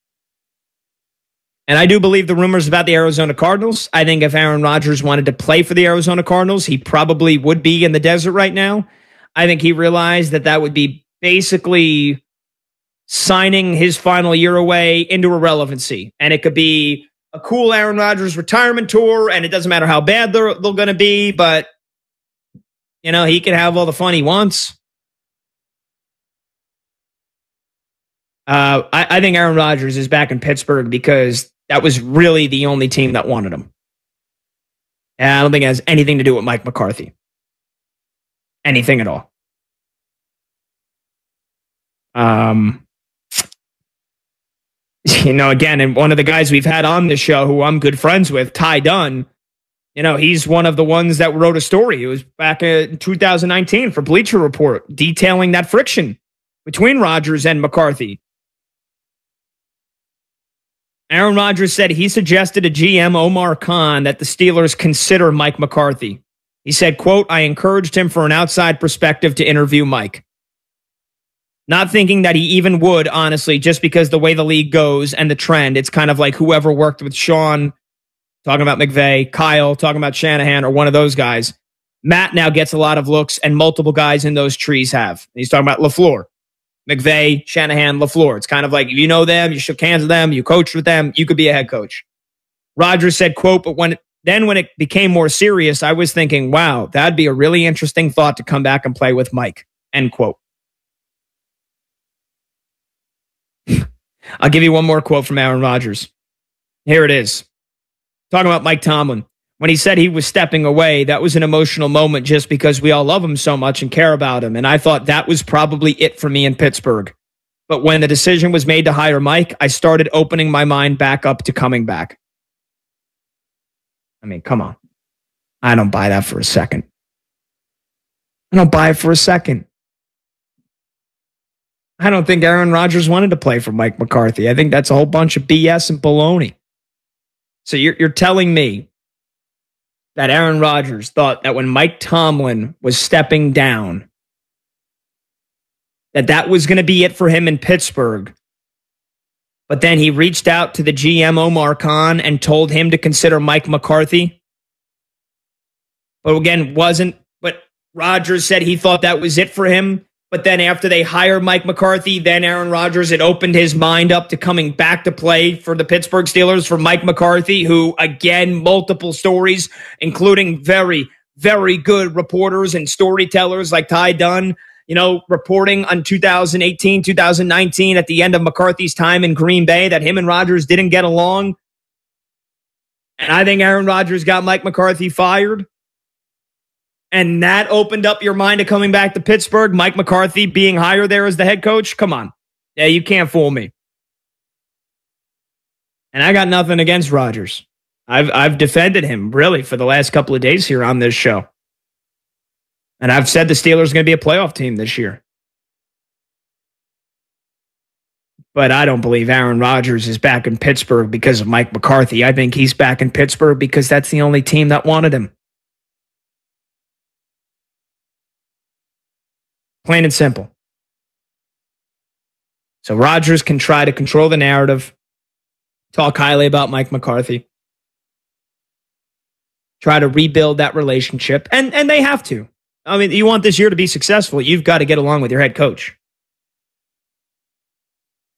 And I do believe the rumors about the Arizona Cardinals. I think if Aaron Rodgers wanted to play for the Arizona Cardinals, he probably would be in the desert right now. I think he realized that would be basically signing his final year away into irrelevancy. And it could be a cool Aaron Rodgers retirement tour, and it doesn't matter how bad they're going to be, but he can have all the fun he wants. I think Aaron Rodgers is back in Pittsburgh because that was really the only team that wanted him. And I don't think it has anything to do with Mike McCarthy. Anything at all. Again, and one of the guys we've had on this show who I'm good friends with, Ty Dunn, he's one of the ones that wrote a story. It was back in 2019 for Bleacher Report, detailing that friction between Rodgers and McCarthy. Aaron Rodgers said he suggested to GM Omar Khan that the Steelers consider Mike McCarthy. He said, quote, I encouraged him for an outside perspective to interview Mike. Not thinking that he even would, honestly, just because the way the league goes and the trend, it's kind of like whoever worked with Sean, talking about McVay, Kyle, talking about Shanahan, or one of those guys. Matt now gets a lot of looks, and multiple guys in those trees have. He's talking about LaFleur. McVay, Shanahan, LaFleur. It's kind of like, if you know them, you shook hands with them, you coached with them, you could be a head coach. Rodgers said, quote, but when it became more serious, I was thinking, wow, that'd be a really interesting thought to come back and play with Mike, end quote. I'll give you one more quote from Aaron Rodgers. Here it is. Talking about Mike Tomlin. When he said he was stepping away, that was an emotional moment just because we all love him so much and care about him. And I thought that was probably it for me in Pittsburgh. But when the decision was made to hire Mike, I started opening my mind back up to coming back. I mean, come on. I don't buy that for a second. I don't buy it for a second. I don't think Aaron Rodgers wanted to play for Mike McCarthy. I think that's a whole bunch of BS and baloney. So you're telling me that Aaron Rodgers thought that when Mike Tomlin was stepping down, that was going to be it for him in Pittsburgh. But then he reached out to the GM Omar Khan and told him to consider Mike McCarthy. But again, but Rodgers said he thought that was it for him. But then after they hired Mike McCarthy, then Aaron Rodgers had opened his mind up to coming back to play for the Pittsburgh Steelers for Mike McCarthy, who, again, multiple stories, including very, very good reporters and storytellers like Ty Dunn, reporting on 2018, 2019 at the end of McCarthy's time in Green Bay that him and Rodgers didn't get along. And I think Aaron Rodgers got Mike McCarthy fired. And that opened up your mind to coming back to Pittsburgh, Mike McCarthy being hired there as the head coach? Come on. Yeah, you can't fool me. And I got nothing against Rodgers. I've defended him, really, for the last couple of days here on this show. And I've said the Steelers are going to be a playoff team this year. But I don't believe Aaron Rodgers is back in Pittsburgh because of Mike McCarthy. I think he's back in Pittsburgh because that's the only team that wanted him. Plain and simple. So Rodgers can try to control the narrative, talk highly about Mike McCarthy, try to rebuild that relationship, and they have to. I mean, you want this year to be successful, you've got to get along with your head coach.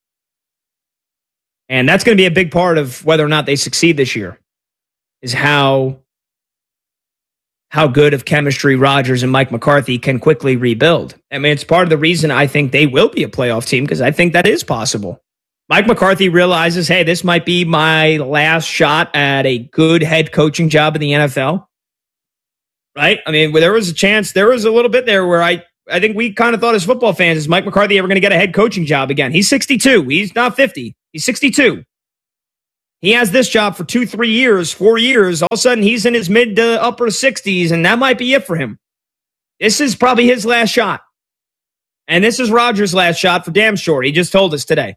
And that's going to be a big part of whether or not they succeed this year, is how good of chemistry Rodgers and Mike McCarthy can quickly rebuild. I mean, it's part of the reason I think they will be a playoff team, because I think that is possible. Mike McCarthy realizes, hey, this might be my last shot at a good head coaching job in the NFL. Right? I mean, there was a little bit there where I think we kind of thought as football fans, is Mike McCarthy ever going to get a head coaching job again? He's 62. He's not 50. He's 62. He has this job for 2-3 years, 4 years. All of a sudden, he's in his mid to upper 60s, and that might be it for him. This is probably his last shot. And this is Rodgers' last shot for damn sure. He just told us today.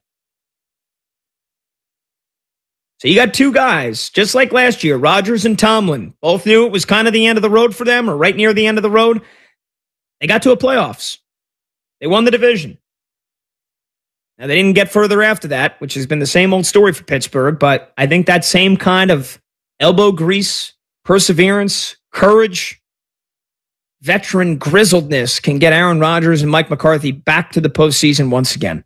So you got two guys, just like last year, Rodgers and Tomlin. Both knew it was kind of the end of the road for them, or right near the end of the road. They got to a playoffs. They won the division. Now, they didn't get further after that, which has been the same old story for Pittsburgh, but I think that same kind of elbow grease, perseverance, courage, veteran grizzledness can get Aaron Rodgers and Mike McCarthy back to the postseason once again.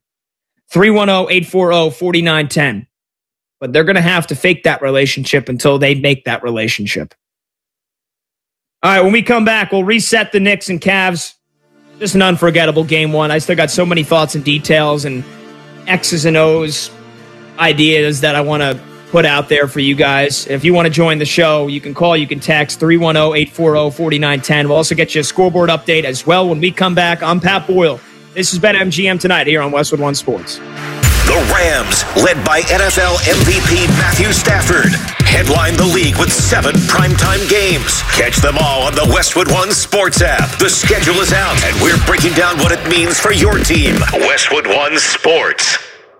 310-840-4910. But they're going to have to fake that relationship until they make that relationship. All right, when we come back, we'll reset the Knicks and Cavs. Just an unforgettable game one. I still got so many thoughts and details and X's and O's ideas that I want to put out there for you guys. If you want to join the show, you can call, you can text 310-840-4910. We'll also get you a scoreboard update as well when we come back. I'm Pat Boyle. This is BetMGM Tonight here on Westwood One Sports. The Rams, led by NFL MVP Matthew Stafford, headline the league with 7 primetime games. Catch them all on the Westwood One Sports app. The schedule is out, and we're breaking down what it means for your team. Westwood One Sports.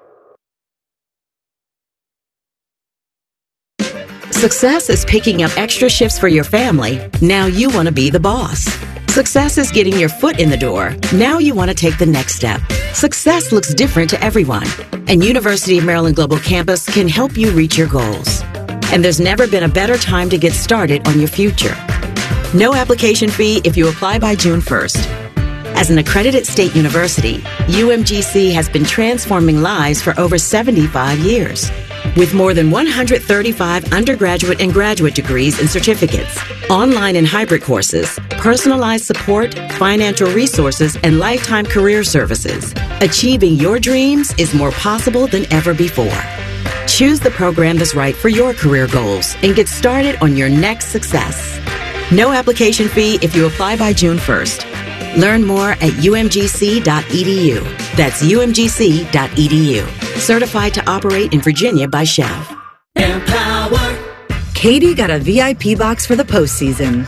Success is picking up extra shifts for your family. Now you want to be the boss. Success is getting your foot in the door. Now you want to take the next step. Success looks different to everyone, and University of Maryland Global Campus can help you reach your goals. And there's never been a better time to get started on your future. No application fee if you apply by June 1st. As an accredited state university, UMGC has been transforming lives for over 75 years. With more than 135 undergraduate and graduate degrees and certificates, online and hybrid courses, personalized support, financial resources, and lifetime career services, achieving your dreams is more possible than ever before. Choose the program that's right for your career goals and get started on your next success. No application fee if you apply by June 1st. Learn more at umgc.edu. That's umgc.edu. Certified to operate in Virginia by Chev. Empower. Katie got a VIP box for the postseason.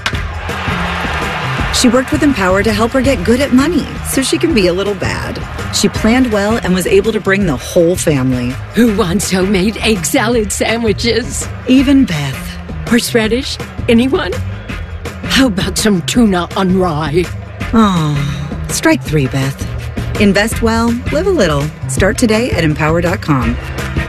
She worked with Empower to help her get good at money so she can be a little bad. She planned well and was able to bring the whole family. Who wants homemade egg salad sandwiches? Even Beth. Horseradish? Anyone? How about some tuna on rye? Oh, strike 3, Beth. Invest well, live a little. Start today at Empower.com.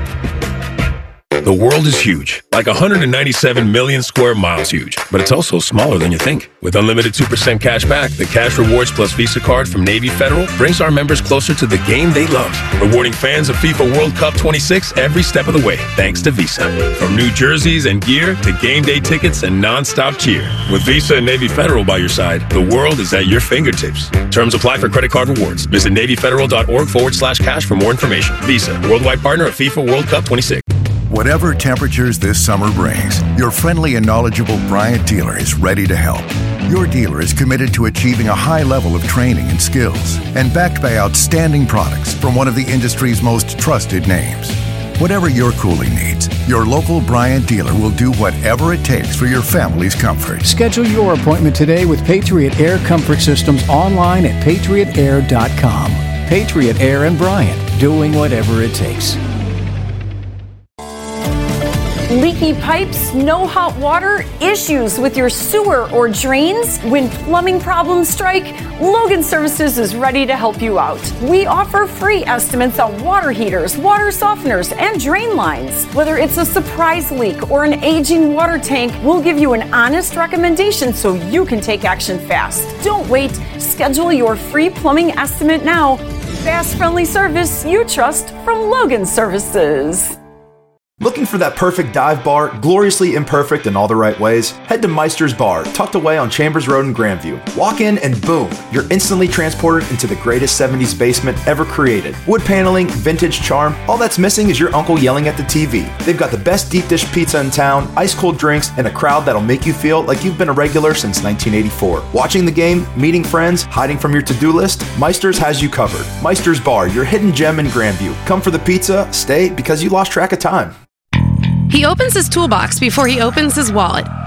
The world is huge, like 197 million square miles huge, but it's also smaller than you think. With unlimited 2% cash back, the Cash Rewards Plus Visa card from Navy Federal brings our members closer to the game they love, rewarding fans of FIFA World Cup 26 every step of the way, thanks to Visa. From new jerseys and gear to game day tickets and non-stop cheer. With Visa and Navy Federal by your side, the world is at your fingertips. Terms apply for credit card rewards. Visit NavyFederal.org/cash for more information. Visa, worldwide partner of FIFA World Cup 26. Whatever temperatures this summer brings, your friendly and knowledgeable Bryant dealer is ready to help. Your dealer is committed to achieving a high level of training and skills and backed by outstanding products from one of the industry's most trusted names. Whatever your cooling needs, your local Bryant dealer will do whatever it takes for your family's comfort. Schedule your appointment today with Patriot Air Comfort Systems online at patriotair.com. Patriot Air and Bryant, doing whatever it takes. Leaky pipes, no hot water, issues with your sewer or drains? When plumbing problems strike, Logan Services is ready to help you out. We offer free estimates on water heaters, water softeners, and drain lines. Whether it's a surprise leak or an aging water tank, we'll give you an honest recommendation so you can take action fast. Don't wait. Schedule your free plumbing estimate now. Fast, friendly service you trust from Logan Services. Looking for that perfect dive bar, gloriously imperfect in all the right ways? Head to Meister's Bar, tucked away on Chambers Road in Grandview. Walk in and boom, you're instantly transported into the greatest 70s basement ever created. Wood paneling, vintage charm, all that's missing is your uncle yelling at the TV. They've got the best deep dish pizza in town, ice cold drinks, and a crowd that'll make you feel like you've been a regular since 1984. Watching the game, meeting friends, hiding from your to-do list, Meister's has you covered. Meister's Bar, your hidden gem in Grandview. Come for the pizza, stay because you lost track of time. He opens his toolbox before he opens his wallet.